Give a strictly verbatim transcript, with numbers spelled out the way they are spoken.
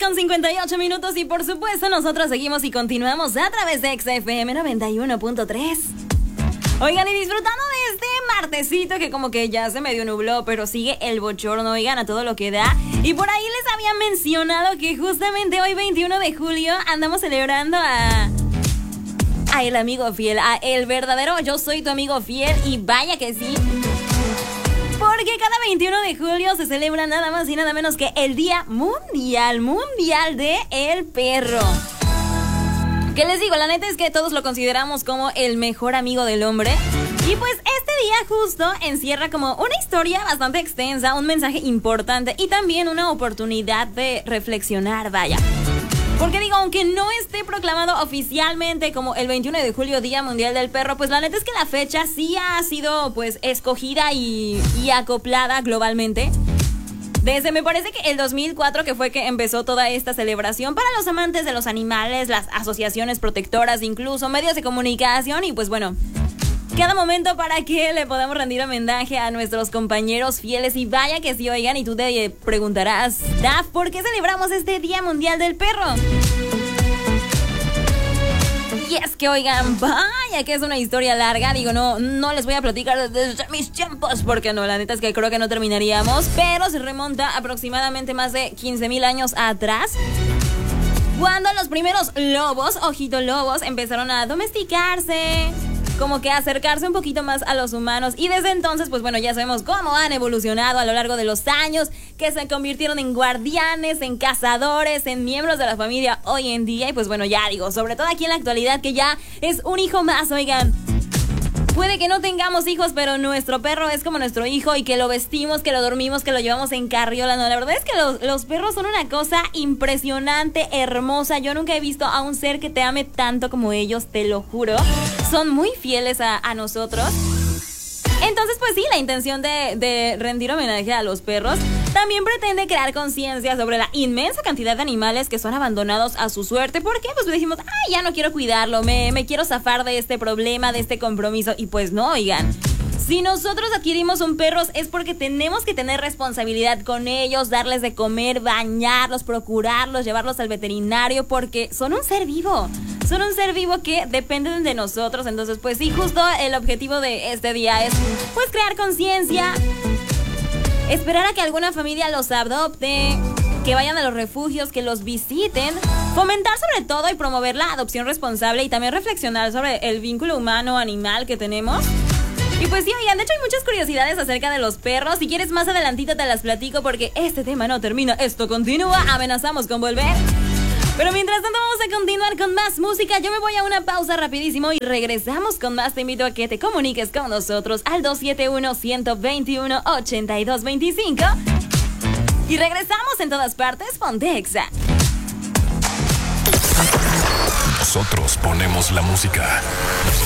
con cincuenta y ocho minutos y por supuesto nosotros seguimos y continuamos a través de Exa F M noventa y uno punto tres. Oigan, y disfrutando de este martesito que como que ya se medio nubló, pero sigue el bochorno, oigan, a todo lo que da. Y por ahí les había mencionado que justamente hoy veintiuno de julio andamos celebrando a... a el amigo fiel, a el verdadero Yo Soy Tu Amigo Fiel, y vaya que sí. Porque cada veintiuno de julio se celebra nada más y nada menos que el Día Mundial, Mundial de el Perro. ¿Qué les digo? La neta es que todos lo consideramos como el mejor amigo del hombre. Y pues este día justo encierra como una historia bastante extensa, un mensaje importante y también una oportunidad de reflexionar, vaya. Porque digo, aunque no esté proclamado oficialmente como el veintiuno de julio Día Mundial del Perro, pues la neta es que la fecha sí ha sido pues escogida y, y acoplada globalmente. Desde, me parece que el dos mil cuatro, que fue que empezó toda esta celebración para los amantes de los animales, las asociaciones protectoras, incluso medios de comunicación y pues bueno, cada momento para que le podamos rendir homenaje a nuestros compañeros fieles. Y vaya que sí, oigan, y tú te preguntarás, Daf, ¿por qué celebramos este Día Mundial del Perro? Y es que, oigan, vaya que es una historia larga. Digo, no, no les voy a platicar desde mis tiempos, porque no, la neta es que creo que no terminaríamos. Pero se remonta aproximadamente más de quince mil años atrás, cuando los primeros lobos, ojito lobos, empezaron a domesticarse, como que acercarse un poquito más a los humanos. Y desde entonces, pues bueno, ya sabemos cómo han evolucionado a lo largo de los años, que se convirtieron en guardianes, en cazadores, en miembros de la familia hoy en día. Y pues bueno, ya digo, sobre todo aquí en la actualidad, que ya es un hijo más, oigan. Puede que no tengamos hijos, pero nuestro perro es como nuestro hijo, y que lo vestimos, que lo dormimos, que lo llevamos en carriola. No, la verdad es que los, los perros son una cosa impresionante, hermosa. Yo nunca he visto a un ser que te ame tanto como ellos, te lo juro. Son muy fieles a, a nosotros. Entonces, pues sí, la intención de, de rendir homenaje a los perros también pretende crear conciencia sobre la inmensa cantidad de animales que son abandonados a su suerte. ¿Por qué? Pues decimos, ay, ya no quiero cuidarlo, me, me quiero zafar de este problema, de este compromiso. Y pues no, oigan, si nosotros adquirimos un perro es porque tenemos que tener responsabilidad con ellos, darles de comer, bañarlos, procurarlos, llevarlos al veterinario, porque son un ser vivo. Son un ser vivo que dependen de nosotros. Entonces, pues sí, justo el objetivo de este día es pues crear conciencia, esperar a que alguna familia los adopte, que vayan a los refugios, que los visiten, fomentar sobre todo y promover la adopción responsable, y también reflexionar sobre el vínculo humano-animal que tenemos. Y pues sí, oigan, de hecho hay muchas curiosidades acerca de los perros. Si quieres más adelantito te las platico, porque este tema no termina, esto continúa, amenazamos con volver. Pero mientras tanto vamos a continuar con más música. Yo me voy a una pausa rapidísimo y regresamos con más. Te invito a que te comuniques con nosotros al dos siete uno, uno dos uno, ocho dos dos cinco. Y regresamos en todas partes, ponte Exa. Nosotros ponemos la música.